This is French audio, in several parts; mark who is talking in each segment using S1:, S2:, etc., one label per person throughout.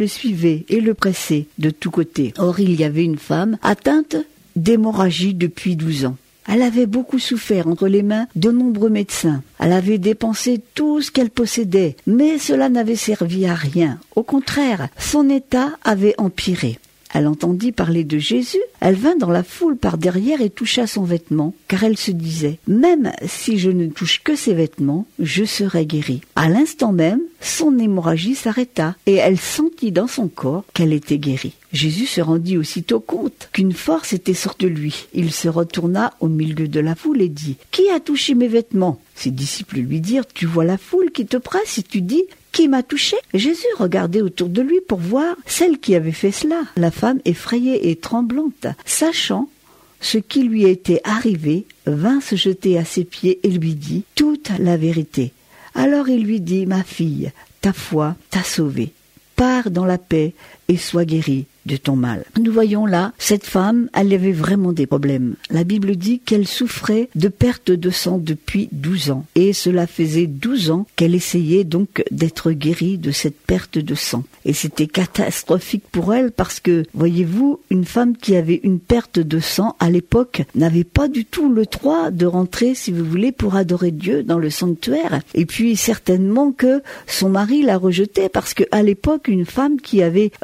S1: le suivaient et le pressaient de tous côtés. Or, il y avait une femme atteinte d'hémorragie depuis 12 ans. Elle avait beaucoup souffert entre les mains de nombreux médecins. Elle avait dépensé tout ce qu'elle possédait, mais cela n'avait servi à rien. Au contraire, son état avait empiré. Elle entendit parler de Jésus, elle vint dans la foule par derrière et toucha son vêtement, car elle se disait « Même si je ne touche que ses vêtements, je serai guérie. » À l'instant même, son hémorragie s'arrêta et elle sentit dans son corps qu'elle était guérie. Jésus se rendit aussitôt compte qu'une force était sortie de lui. Il se retourna au milieu de la foule et dit « Qui a touché mes vêtements ?» Ses disciples lui dirent « Tu vois la foule qui te presse et tu dis « Qui m'a touché ?» Jésus regardait autour de lui pour voir celle qui avait fait cela. La femme, effrayée et tremblante, sachant ce qui lui était arrivé, vint se jeter à ses pieds et lui dit toute la vérité. Alors il lui dit « Ma fille, ta foi t'a sauvée. Pars dans la paix et sois guérie de ton mal. » Nous voyons là, cette femme, elle avait vraiment des problèmes. La Bible dit qu'elle souffrait de perte de sang depuis 12 ans. Et cela faisait 12 ans qu'elle essayait donc d'être guérie de cette perte de sang. Et c'était catastrophique pour elle parce que, voyez-vous, une femme qui avait une perte de sang à l'époque n'avait pas du tout le droit de rentrer, si vous voulez, pour adorer Dieu dans le sanctuaire. Et puis certainement que son mari la rejetait parce que à l'époque, une femme qui avait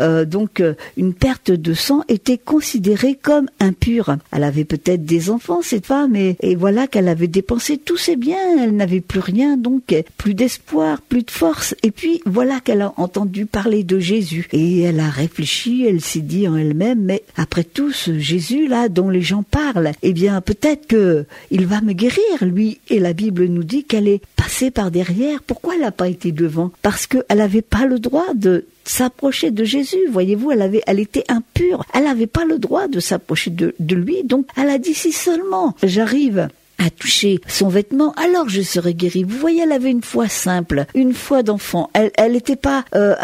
S1: une perte de sang était considérée comme impure. Elle avait peut-être des enfants, cette femme, et voilà qu'elle avait dépensé tous ses biens. Elle n'avait plus rien, donc plus d'espoir, plus de force. Et puis voilà qu'elle a entendu parler de Jésus. Et elle a réfléchi, elle s'est dit en elle-même, mais après tout, ce Jésus-là dont les gens parlent, eh bien peut-être que il va me guérir, lui. Et la Bible nous dit qu'elle est passée par derrière. Pourquoi elle n'a pas été devant? Parce qu'elle n'avait pas le droit de s'approcher de Jésus. Voyez-vous, elle était impure. Elle n'avait pas le droit de s'approcher de lui. Donc, elle a dit, si seulement j'arrive à toucher son vêtement, alors je serai guérie. Vous voyez, elle avait une foi simple, une foi d'enfant. Elle n'était pas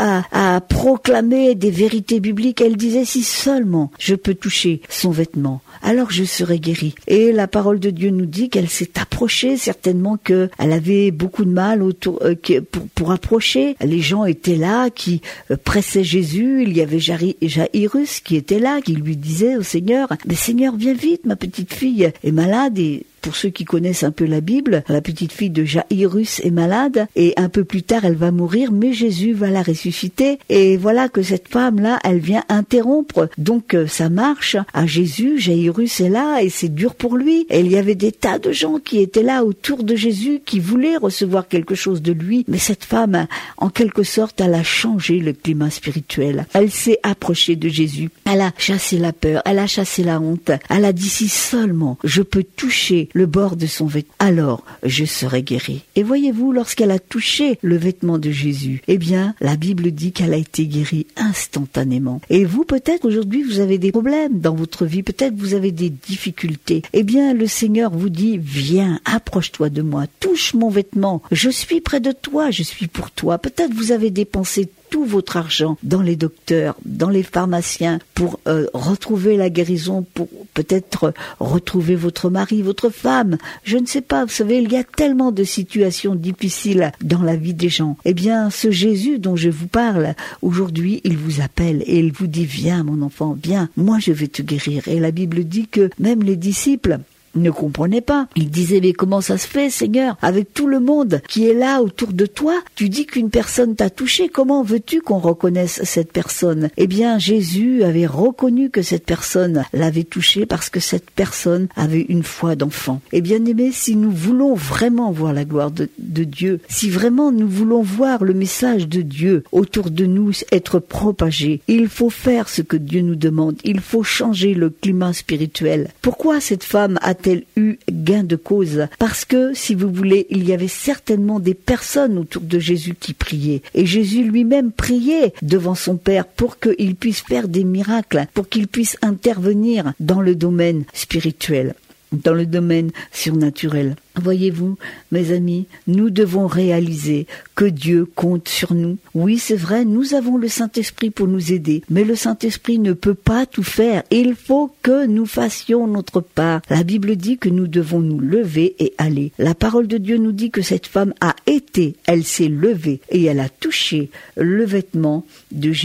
S1: à proclamer des vérités bibliques. Elle disait, si seulement je peux toucher son vêtement, alors je serai guérie. Et la parole de Dieu nous dit qu'elle s'est approchée, certainement qu'elle avait beaucoup de mal pour approcher. Les gens étaient là, qui pressaient Jésus. Il y avait Jairus qui était là, qui lui disait au Seigneur, mais Seigneur, viens vite, ma petite fille est malade. Et pour ceux qui connaissent un peu la Bible, la petite fille de Jairus est malade et un peu plus tard elle va mourir, mais Jésus va la ressusciter. Et voilà que cette femme-là, elle vient interrompre donc sa marche à Jésus. Jairus est là et c'est dur pour lui. Et il y avait des tas de gens qui étaient là autour de Jésus, qui voulaient recevoir quelque chose de lui. Mais cette femme, en quelque sorte, elle a changé le climat spirituel. Elle s'est approchée de Jésus. Elle a chassé la peur, elle a chassé la honte. Elle a dit, si seulement je peux toucher le bord de son vêtement, alors je serai guérie. Et voyez-vous, lorsqu'elle a touché le vêtement de Jésus, eh bien, la Bible dit qu'elle a été guérie instantanément. Et vous, peut-être, aujourd'hui, vous avez des problèmes dans votre vie, peut-être vous avez des difficultés. Eh bien, le Seigneur vous dit, viens, approche-toi de moi, touche mon vêtement, je suis près de toi, je suis pour toi. Peut-être vous avez dépensé tout votre argent dans les docteurs, dans les pharmaciens, pour retrouver la guérison, pour peut-être retrouver votre mari, votre femme. Je ne sais pas, vous savez, il y a tellement de situations difficiles dans la vie des gens. Eh bien, ce Jésus dont je vous parle, aujourd'hui, il vous appelle et il vous dit, viens mon enfant, viens, moi je vais te guérir. Et la Bible dit que même les disciples ne comprenait pas. Il disait, mais comment ça se fait, Seigneur, avec tout le monde qui est là autour de toi, tu dis qu'une personne t'a touché, comment veux-tu qu'on reconnaisse cette personne? Eh bien, Jésus avait reconnu que cette personne l'avait touché parce que cette personne avait une foi d'enfant. Et bien aimé, si nous voulons vraiment voir la gloire de Dieu, si vraiment nous voulons voir le message de Dieu autour de nous être propagé, il faut faire ce que Dieu nous demande, il faut changer le climat spirituel. Pourquoi cette femme a-t-elle eu gain de cause? Parce que, si vous voulez, il y avait certainement des personnes autour de Jésus qui priaient. Et Jésus lui-même priait devant son Père pour qu'il puisse faire des miracles, pour qu'il puisse intervenir dans le domaine spirituel, dans le domaine surnaturel. Voyez-vous, mes amis, nous devons réaliser que Dieu compte sur nous. Oui, c'est vrai, nous avons le Saint-Esprit pour nous aider, mais le Saint-Esprit ne peut pas tout faire. Il faut que nous fassions notre part. La Bible dit que nous devons nous lever et aller. La parole de Dieu nous dit que cette femme elle s'est levée et elle a touché le vêtement de Jésus.